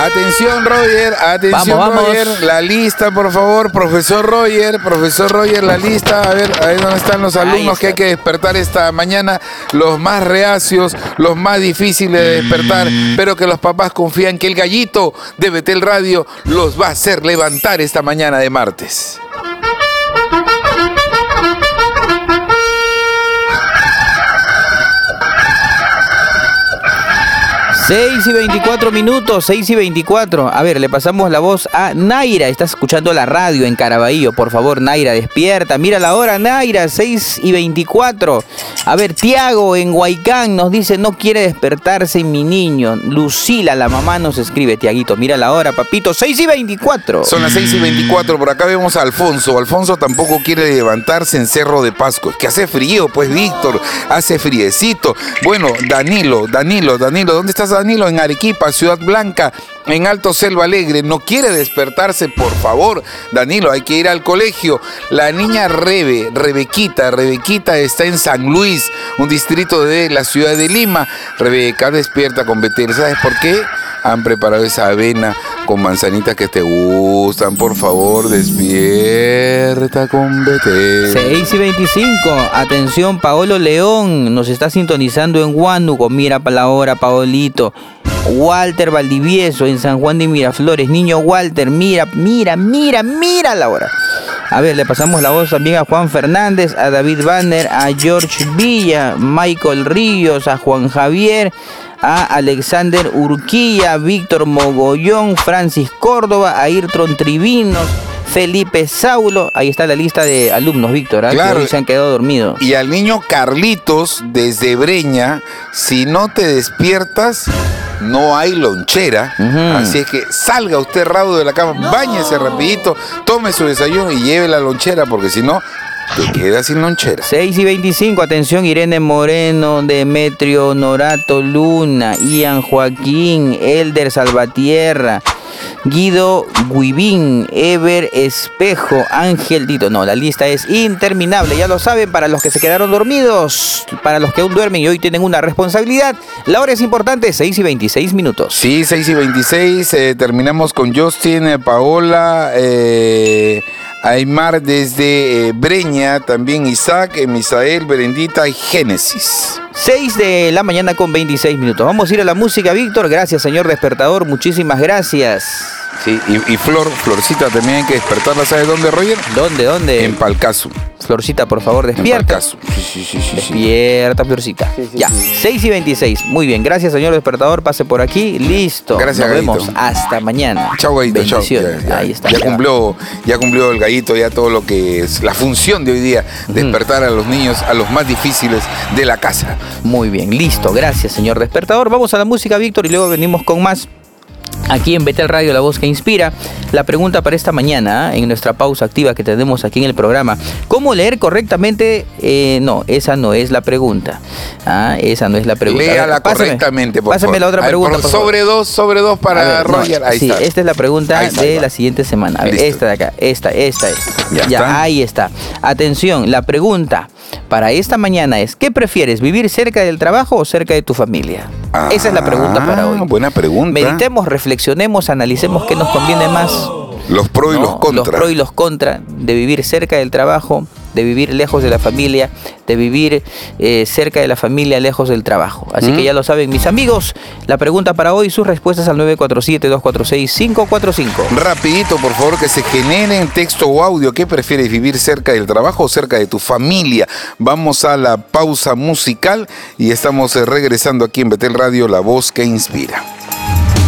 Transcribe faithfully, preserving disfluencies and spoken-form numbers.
Atención, Roger, atención, vamos, vamos. Roger, la lista, por favor, profesor Roger, profesor Roger, la lista, a ver, ahí donde están los alumnos que hay que despertar esta mañana, los más reacios, los más difíciles de despertar, pero que los papás confían que el gallito de Betel Radio los va a hacer levantar esta mañana de martes. seis y veinticuatro minutos, seis y veinticuatro. A ver, le pasamos la voz a Naira. Estás escuchando la radio en Caraballo. Por favor, Naira, despierta. Mira la hora, Naira, seis y veinticuatro. A ver, Tiago en Huaycán nos dice, no quiere despertarse mi niño. Lucila, la mamá, nos escribe, Tiaguito. Mira la hora, papito, seis y veinticuatro. Son las seis y veinticuatro. Por acá vemos a Alfonso. Alfonso tampoco quiere levantarse en Cerro de Pasco. Es que hace frío, pues, Víctor. Hace friecito. Bueno, Danilo, Danilo, Danilo, ¿dónde estás, Danilo? En Arequipa, Ciudad Blanca, en Alto Selva Alegre. No quiere despertarse, por favor, Danilo, hay que ir al colegio. La niña Rebe, Rebequita, Rebequita está en San Luis, un distrito de la ciudad de Lima. Rebeca, despierta con Betel. ¿Sabes por qué? Han preparado esa avena con manzanitas que te gustan. Por favor, despierta con Betel. seis y veinticinco. Atención, Paolo León nos está sintonizando en Huánuco. Mira para la hora, Paolito. Walter Valdivieso en San Juan de Miraflores. Niño Walter, mira, mira, mira, mira la hora. A ver, le pasamos la voz también a Juan Fernández, a David Banner, a George Villa, Michael Ríos, a Juan Javier, a Alexander Urquilla, Víctor Mogollón, Francis Córdoba, a Ayrton Trivinos, Felipe Saulo. Ahí está la lista de alumnos, Víctor, ¿eh? Claro. Que hoy se han quedado dormidos. Y al niño Carlitos desde Breña, si no te despiertas, no hay lonchera. Uh-huh. Así es que salga usted raudo de la cama, no. Báñese rapidito, tome su desayuno y lleve la lonchera, porque si no, te quedas sin lonchera. seis y veinticinco, atención, Irene Moreno, Demetrio Norato Luna, Ian Joaquín, Elder Salvatierra, Guido Guivín, Ever Espejo, Ángel Dito. No, la lista es interminable, ya lo saben, para los que se quedaron dormidos, para los que aún duermen y hoy tienen una responsabilidad. La hora es importante, seis y veintiséis minutos. Sí, seis y veintiséis, eh, terminamos con Justin, eh, Paola, eh, Aymar desde eh, Breña, también Isaac, eh, Misael, Berendita y Génesis. seis de la mañana con veintiséis minutos. Vamos a ir a la música, Víctor. Gracias, señor despertador. Muchísimas gracias. Sí, y, y Flor, Florcita también hay que despertarla. ¿Sabes dónde, Roger? ¿Dónde, dónde? En Palcazu. Florcita, por favor, despierta. Sí, sí, sí, sí, despierta, Florcita. Sí, sí, ya, sí. seis y veintiséis. Muy bien, gracias, señor despertador. Pase por aquí. Listo. Gracias, Nos Gallito. vemos hasta mañana. Chao, Gallito. Chao. Ya, ya, Ahí está. Ya, ya cumplió, ya cumplió el Gallito ya todo lo que es la función de hoy día, despertar uh-huh. a los niños, a los más difíciles de la casa. Muy bien, listo. Gracias, señor despertador. Vamos a la música, Víctor, y luego venimos con más. Aquí en Betel Radio, la voz que inspira. La pregunta para esta mañana, ¿eh? En nuestra pausa activa que tenemos aquí en el programa. ¿Cómo leer correctamente? Eh, no, esa no es la pregunta. Ah, esa no es la pregunta. Léala correctamente, por Pásame favor. la otra pregunta, ver, por por sobre favor. dos, sobre dos para ver, Roger. No, ahí sí, está. Esta es la pregunta está, de va. la siguiente semana. A ver, Listo. esta de acá, esta, esta es. Ya, ya está. Ahí está. Atención, la pregunta para esta mañana es, ¿qué prefieres, vivir cerca del trabajo o cerca de tu familia? Ah, Esa es la pregunta para hoy. Buena pregunta. Meditemos, reflexionemos, analicemos qué nos conviene más. Los pros y ¿no? los contras. Los pros y los contras de vivir cerca del trabajo, de vivir lejos de la familia, de vivir eh, cerca de la familia, lejos del trabajo. Así ¿Mm? que ya lo saben, mis amigos. La pregunta para hoy, sus respuestas al nueve cuatro siete, dos cuatro seis, cinco cuatro cinco. Rapidito, por favor, que se genere en texto o audio. ¿Qué prefieres, vivir cerca del trabajo o cerca de tu familia? Vamos a la pausa musical y estamos regresando aquí en Betel Radio, la voz que inspira.